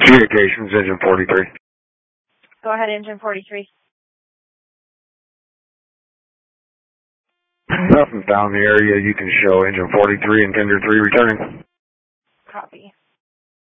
Communications, engine 43. Go ahead, engine 43. Nothing down the area. You can show engine 43 and tender 3 returning. Copy.